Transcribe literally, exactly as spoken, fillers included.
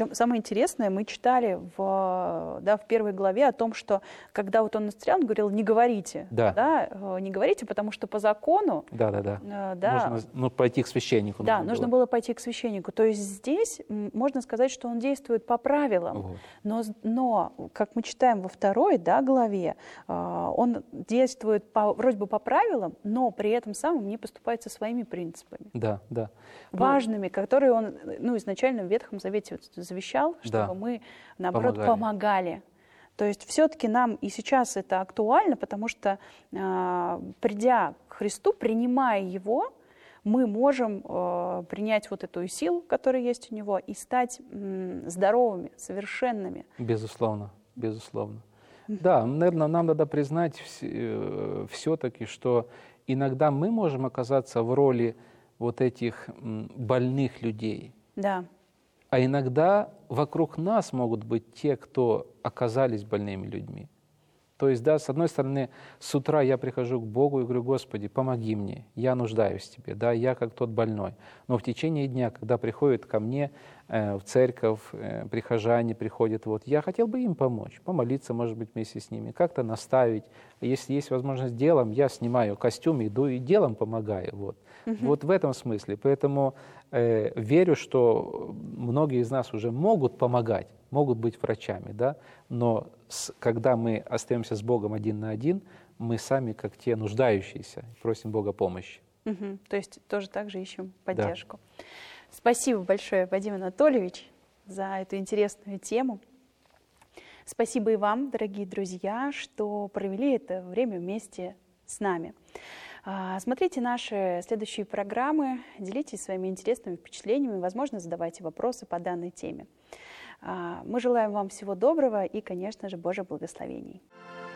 Причем самое интересное, мы читали в, да, в первой главе о том, что когда вот он настрелял, он говорил, не говорите. Да. Да, не говорите, потому что по закону... Да, да, да. Э, да нужно ну, пойти к священнику. Да, нужно нужно было. было пойти к священнику. То есть здесь можно сказать, что он действует по правилам. Вот. Но, но, как мы читаем во второй, да, главе, э, он действует по, вроде бы по правилам, но при этом самым не поступает со своими принципами. Да, да. Важными, которые он ну, изначально в Ветхом Завете завещал, чтобы да. мы, наоборот, помогали. помогали. То есть все-таки нам и сейчас это актуально, потому что, э, придя к Христу, принимая Его, мы можем э, принять вот эту силу, которая есть у Него, и стать м, здоровыми, совершенными. Безусловно, безусловно. Да, наверное, нам надо признать все-таки, что иногда мы можем оказаться в роли вот этих больных людей. Да. А иногда вокруг нас могут быть те, кто оказались больными людьми. То есть, да, с одной стороны, с утра я прихожу к Богу и говорю, Господи, помоги мне, я нуждаюсь в Тебе, да, я как тот больной. Но в течение дня, когда приходят ко мне э, в церковь, э, прихожане приходят, вот, я хотел бы им помочь, помолиться, может быть, вместе с ними, как-то наставить. Если есть возможность делом, я снимаю костюм, иду и делом помогаю. Вот, угу. Вот в этом смысле. Поэтому э, верю, что многие из нас уже могут помогать, могут быть врачами, да, но с, когда мы остаемся с Богом один на один, мы сами как те нуждающиеся, просим Бога помощи. Угу. То есть тоже так же ищем поддержку. Да. Спасибо большое, Вадим Анатольевич, за эту интересную тему. Спасибо и вам, дорогие друзья, что провели это время вместе с нами. Смотрите наши следующие программы, делитесь своими интересными впечатлениями, возможно, задавайте вопросы по данной теме. Мы желаем вам всего доброго и, конечно же, Божьих благословений.